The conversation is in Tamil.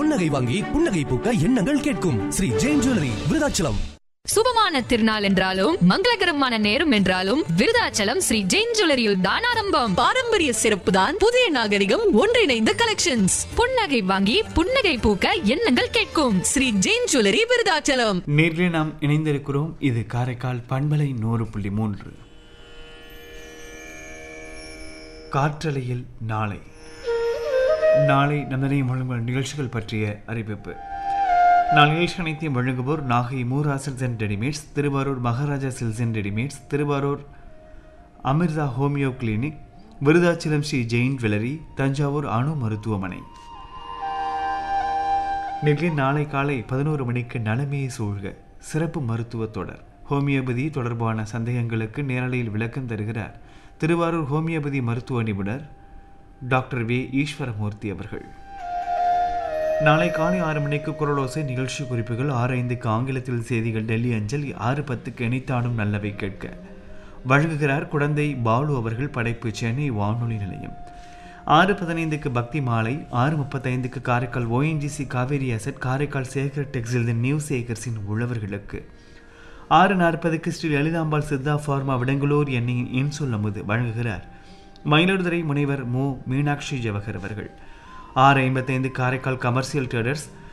பொன்னகை வாங்கி புன்னகை பூக்க எண்ணங்கள் கேட்கும் ஸ்ரீ ஜெயின் ஜுவல்லரி, விருதாச்சலம். சுபமான திருநாள் என்றாலும் மங்களகரமான நேரம் என்றாலும் விருதாச்சலம் ஸ்ரீ ஜெயின் ஜுவல்லரியில் தான் ஆரம்பம். பாரம்பரிய சிறப்பு தான் புதிய நாகரிகம் ஒன்றிணைந்த கலெக்ஷன்ஸ். புன்னகை வாங்கி புன்னகை பூக்க எண்ணங்கள் கேட்கும் ஸ்ரீ ஜெயின் ஜுவல்லரி, விருதாச்சலம். நேரிலே நாம் இணைந்திருக்கிறோம். இது காரைக்கால் பண்பலை 100.3. காற்றலையில் நாளை நம்மையும் வழங்கும் நிகழ்ச்சிகள் பற்றிய அறிவிப்பு. நிகழ்ச்சி அனைத்தையும் வழங்குவோர் Nagai Moora silks and readymades, Thiruvarur Maharaja silks and readymades, Thiruvarur Amrita homeo clinic, Virudhachalam Sri Jain jewellery, Thanjavur அணு மருத்துவமனை. நாளை காலை 11 மணிக்கு நலமையை சூழ்க சிறப்பு மருத்துவ தொடர். ஹோமியோபதி தொடர்பான சந்தேகங்களுக்கு நேரலையில் விளக்கம் தருகிறார் திருவாரூர் ஹோமியோபதி மருத்துவ நிபுணர் டாக்டர் வே ஈஸ்வரமூர்த்தி அவர்கள். நாளை காலை 6 மணிக்கு குரலோசை நிகழ்ச்சி குறிப்புகள், 6:05க்கு ஆங்கிலத்தில் செய்திகள் டெல்லி அஞ்சல், 6:10க்கு இணைத்தாடும் நல்லவை கேட்க வழங்குகிறார் குழந்தை பாலு அவர்கள். படைப்பு சென்னை வானொலி நிலையம். 6:15க்கு பக்தி மாலை, 6:35க்கு Karaikal ONGC Kaveri asset, Karaikal Sekar textiles new சேகர்ஸின் உழவர்களுக்கு. 6:40க்கு ஸ்ரீ லலிதாம்பாள் சித்தா ஃபார்மா விடங்களூர் எண்ணெயின் இன்சொல் அமுது வழங்குகிறார் மயிலாடுதுறை முனைவர் மு மீனாட்சி ஜவஹர் அவர்கள். 6:55 காரைக்கால் கமர்ஷியல் ட்ரேடர்ஸ்,